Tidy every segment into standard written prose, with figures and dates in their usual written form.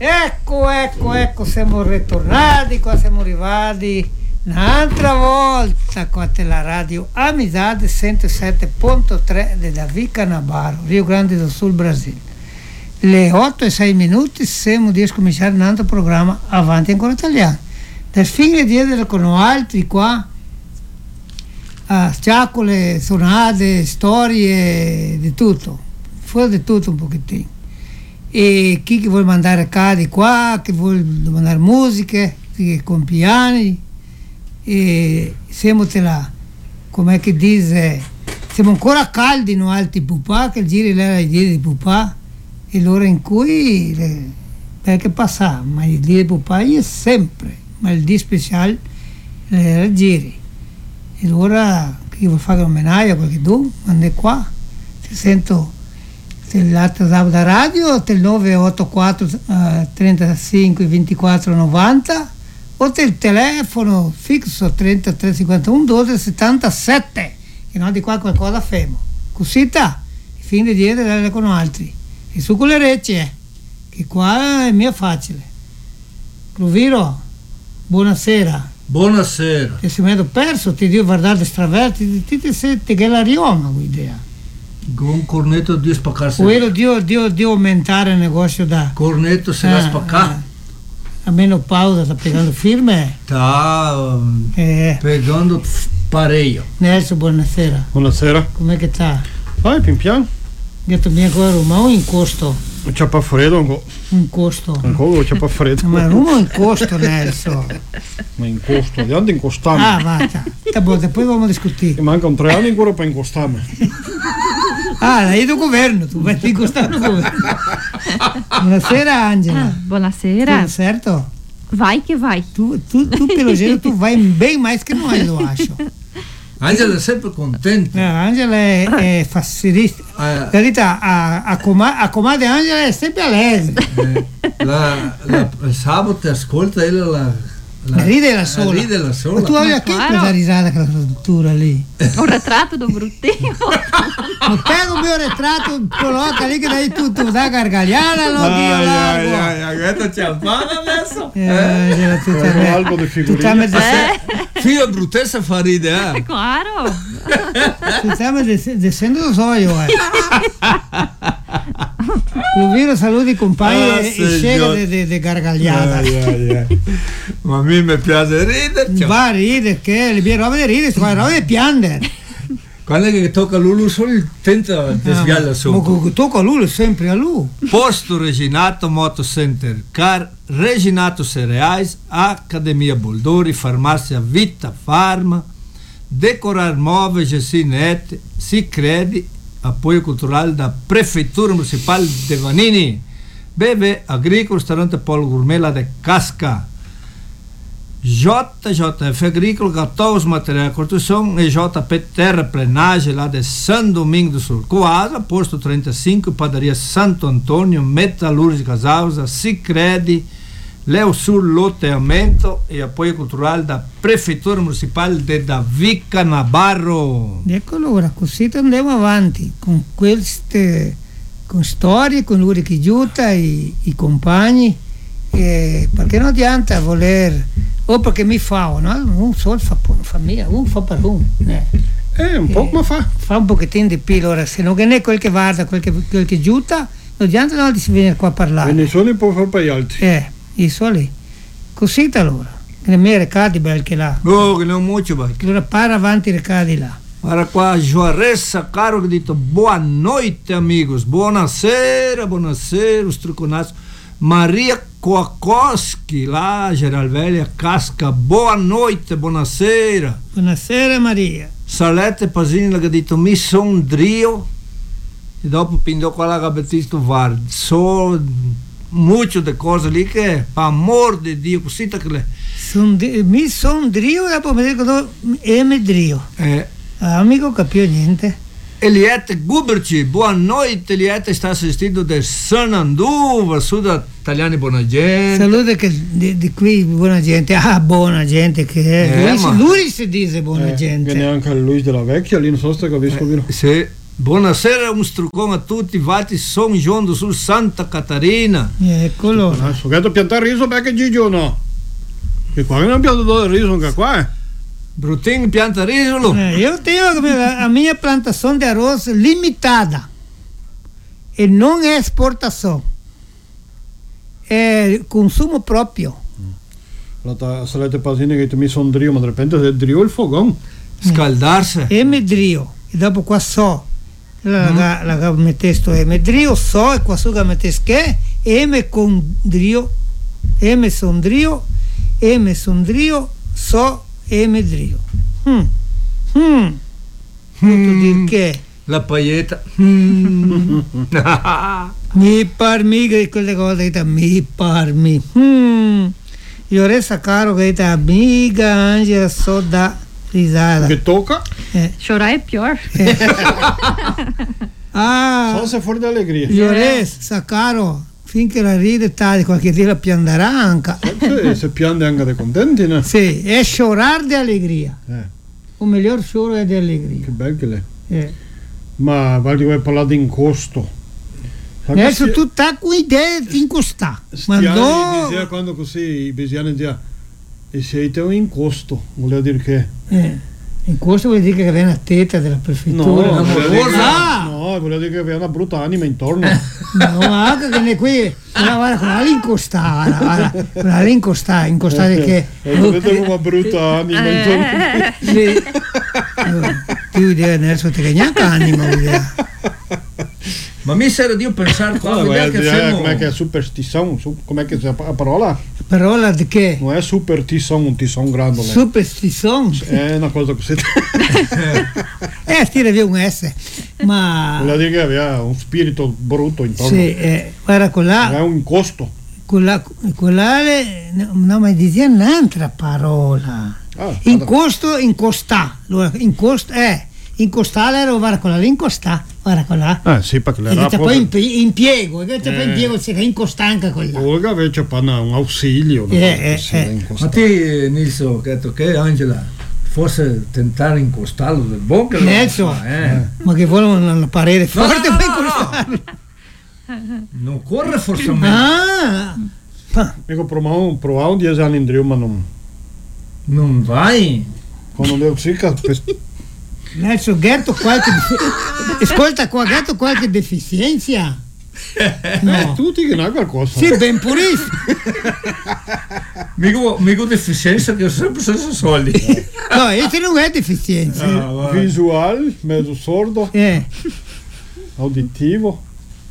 Ecco, siamo ritornati, qua siamo arrivati un'altra volta qua la radio Amizade 107.3 da Vica Nabarro, Rio Grande do Sul, Brasile. Le 8:06 siamo di cominciare un altro programma Avanti Ancora Italiano. Dal fine di vedere con altri qua a sciacole, sonate, storie, di tutto, fuori di tutto un pochettino. E chi vuole mandare cadi qua, chi vuole mandare musiche, con piani, e siamo là, come che dice, siamo ancora caldi no alti pupà, che giri l'era i giri di pupà, e l'ora in cui perché passa, ma il giri di pupà è sempre, ma il dì speciale era giri. E allora chi vuole fare un menaio a qualche du, manda qua, ti sento l'altro da radio, del 984 35 24 90 o del telefono fisso 33 51 12 77, che non di qua qualcosa fermo. Così sta, fin di dire con altri. E su quelle reci che qua è mia facile. Cloviro, buonasera. Buonasera. Ti sei messo perso, ti devo guardare straverti, ti sei che la rioma quell'idea. Un cornetto di spaccarsi. Quello di aumentare il negozio da. Cornetto se la spacca. A meno pausa sta pegando firme. Sta pegando pareio. Nelson, buonasera. Buonasera. Com'è che sta? Pian piano. Detto mia ancora Roma o in costo? C'è pa' freddo ancora. In costo. Ancora c'è pa' freddo. Ma Roma in costo, Nelson. Ma in costo, di anni incostami. Vada. Poi dobbiamo discutere. Che mancano 3 anni ancora per incostarmi. Lei del governo, tu vai a incostare il governo. Buonasera Angela. Buonasera. Certo. Vai che vai. Tu pelo jeito tu vai bem mais que nós, eu acho. Angela è sempre contenta. Angela è facilista. La verità, a comadre Angela è sempre allegre. Il sabato ascolta ride da sola. Ma tu avevi anche quella risata con la struttura lì. Un ritratto da bruttino. Ma pega il mio ritratto, colloca lì che dai tutto da gargagliare, no? Dio largo. Questo ci appana adesso. Algo di figurine. Figlio bruttezza fa ridere. Claro. Stiamo descendo lo soio, Luviro saluti compagni e scega di gargagliata. Ma a me piace ridere. Va a ridere, che le mie robe di ridere, sono robe di piangere. Quando è che tocca a Lulu solo tenta di sviare sopra. Ma tocca a Lulu sempre a lui. Posto Reginato Moto Center Car, Reginato Cereais, Accademia Boldori, Farmácia Vita Farma, Decorar Móveis Gessinete, Sicredi, apoio cultural da Prefeitura Municipal de Vanini, BB Agrícola, Restaurante Polo Gourmet lá de Casca, JJF Agrícola, 14 Material de Construção e JP Terraplenagem lá de São Domingo do Sul, Coasa, Posto 35, Padaria Santo Antônio, Metalúrgica Alza, Sicredi, Leo Sul Loteamento e apoio cultural da Prefeitura Municipal de Davica Nabarro. Ecco allora, così andiamo avanti con queste, con storie, con lui che aiuta i compagni, perché non adianta voler, o perché mi fa, no? Un solo fa mia, un fa per un. Un po' ma fa. Fa un pochettino di più, ora se non è quel che guarda, quel che aiuta, non adianta no, di venire qua a parlare. E nessuno può fare per gli altri. I soli. Così allora. Le mie recati belli che là. Oh, che non molto belli. Allora para avanti i recati là. Ora qua Juarez Caro che dito boa noite amigos. Buonasera, Struconato. Maria Koakowski lá, Geralvelha Casca. Boa noite, buonasera. Buonasera Maria. Salete Pasini che dito mi sondrio. E dopo pindò qua la Gabettista Var. Muito de cose lì che per amor di Dio così che le mi sondrio dopo mi dico e medrio amico capio niente. Eliette Guberci, buona notte Eliette, sta assistendo da San Anduva, Sud Italiani buona gente. Salute che di qui buona gente, buona gente che è. Lui si dice buona gente. Viene anche Luis della Vecchia, lì non so se capisco bene. Sì, Buonasera, un struccone a tutti, vati São João do Sul, Santa Catarina. Eccolo. Ho detto piantare riso perché Gigio no. Che qua non abbiamo dato riso anche qua. Brutinho pianta risolo. Eu tenho a minha plantação de arroz limitada. E não é exportação. É consumo próprio. La salete pasine che mi sono drio, ma di repente è drio il fogão. Scaldarsi. E medrio. E dopo qua so. La mettesto e medrio so e qua suga mettesche e me con drio e me sondrio e me sondrio so e medrio. Posso dire che La paglietta. mi parmi quelle cose che mi parmi. Io resta caro che amiga Angela so da risada. Che tocca? Chorar é pior. Só se for di allegria. Io resta caro finché la ride tardi qualche dia la pianderà anche. Se piande anche di contenti, no? Sì, è chorar di allegria. O miglior choro è di allegria. Che bello che è. Ma guardi, vuoi parlare di incosto. Adesso tu stai con idea di incostare. Ma no. Diceva quando così i besiani dicevano e se è un incosto, voleva dire che incosto vuol dire che aveva una teta della prefettura. No, voleva dire che aveva una brutta anima intorno. No, anche che ne qui guarda con la incostare, con la incostare che vedete come brutta anima intorno. Sì. Tu idea adesso te neanche anima idea. Ma mi serve di pensare com'è che è superstizione, com'è che è la parola? Parola di che? Non è superstizione, un tison grande. Superstizione? È una cosa così. Stile aveva un S, ma vuol dire che aveva un spirito brutto intorno. Sì, guarda con là. È un costo. Con là no, ma diceva un'altra parola. Incosto, incostà. Incostare era guarda con la l'incostà. Guarda con là. Sì, perché era poi impiego, si incosta anche con là. Ora invece un ausilio. Ma te, Nilso, che ha detto che Angela, forse tentare incostarlo del buon che Nelson, ma che vuole una parete forte per incostarlo. Non corre forse meglio. Io provavo 10 anni in Drio, ma non vai. Quando devo circa Adesso Gerto ascolta qua, Gerto qualche deficienza? No. Tutti che hanno qualcosa. Sì, ben purissimo. Mica deficienza che ho sempre senza soldi. No, questo non è deficienza. Visuale, mezzo sordo. Auditivo.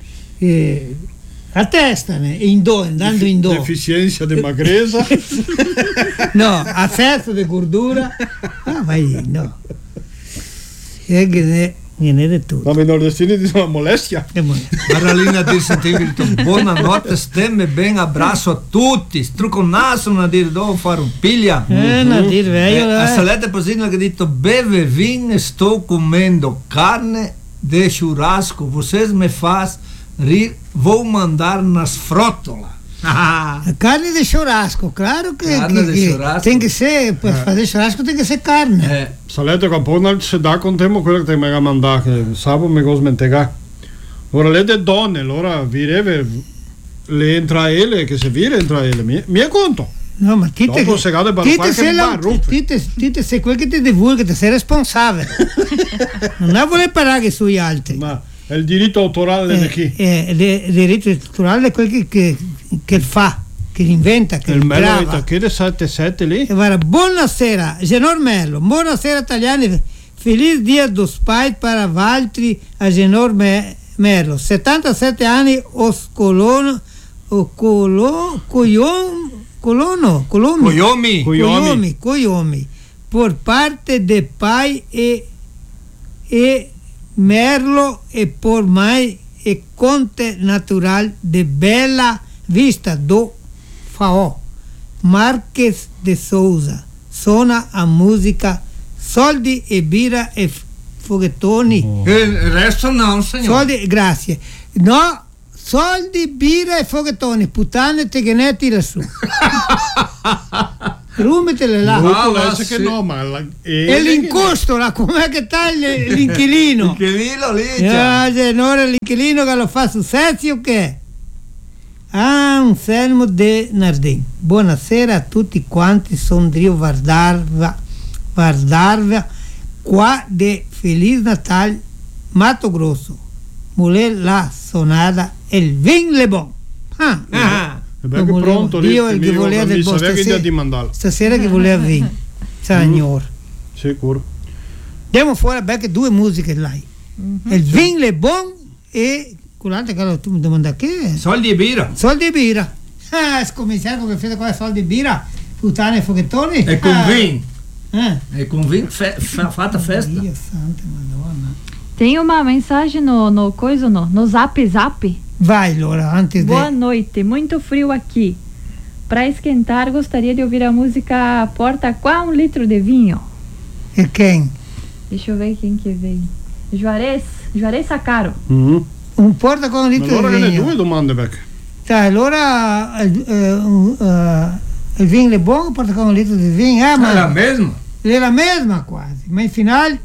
A testa, andando in do. Deficienza di magreza. No, accesso di gordura. Vai, no. Viene di tutto. Ma i nordestini dicono molestia. Maralina dir sentivi buonanotte, stemme ben, abbraccio a tutti. Strucco naso, Nadir, devo fare un piglia. Nadir, a salete posina che ha detto beve vin e sto comendo carne de churrasco. Vocês me faz rir, vou mandar nas frótolas. Carne de churrasco, claro que churrasco. Tem que ser, per fare churrasco tem que ser carne. Salete con poi se dà con temo quello che ti mi ha mandato, sabato mi cosa mentega. Ora le de donne, allora vireve le entra ele, che se vire entra ele, mi è conto. No, ma ti dopo se cade per qualche bar, ti sei quel che ti divulga, che sei responsabile. Non è voler parlare sugli altri. Ma è il diritto autorale di chi? Il diritto autorale è quel che fa, che inventa, che il grava. Che è 77 lì? Guarda, buonasera, Genor Merlo, buonasera italiani, feliz dia dos pais para Valtteri a Genor Merlo, 77 anni, os Coyomi, por parte de pai e Merlo e por mai e conte natural de Bela Vista do Faó, Marques de Souza. Suona a musica Soldi e Bira e Foguetoni. Il resto no, signor. Soldi, grazie. No, Soldi, Bira e Foguetoni. Puttane, te che ne tira su. Rumetele là. Può ma essere che sì. no, ma E l'incosto là, com'è che taglia l'inquilino? Che lilo lì, cioè. Genore l'inquilino che lo fa successi o che? Anselmo de Nardin. Buonasera a tutti quanti, sono Dio Vardarva qua de Feliz Natal Mato Grosso. Mulher la sonada El Vin Le Bon. Ah, È bello che pronto lì, Dio il che voleva del mi vostro sa che di mandarlo. stasera che voleva venire. Signor. Sicuro. Andiamo fuori perché due musiche là. Il Vin Le Bon e quell'altra che tu mi domanda che è? soldi e birra. Soldi e birra. Scommissario che fate qua soldi e birra, puttane e foghettoni. E con vin. Eh. E con vin fatta festa. Dio santa Madonna. Tem uma mensagem no coisa, no Zap Zap. Vai Laura, antes Boa de... noite, muito frio aqui. Para esquentar, gostaria de ouvir a música Porta qua um litro de vinho. E quem? Deixa eu ver quem que veio. Juarez Sacaro. Mhm. Un porta con un Ma litro allora di che ne vino. due domande perché? Dai, allora il vino è buono, porta con un litro di vino. É a Ma mesma? è la mesma quasi, ma in finale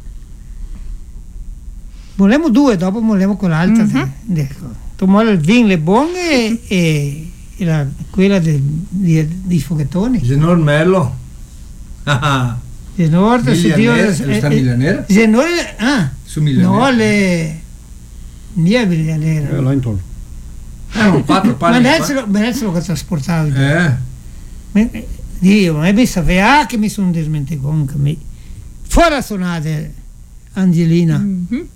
volevamo due, dopo volevamo quell'altra. Tomare il vino è buono e quella di foghettoni. Genor Mello. Ah, Genor, sta milanera? Genor, Su milanera. no, le mia milanera. Là intorno. Un quattro Ma panni. adesso lo trasportavi. Eh. Dio, ma mi sapeva che mi sono dimenticato anche me. Fuori a suonare, Angelina. Uhum.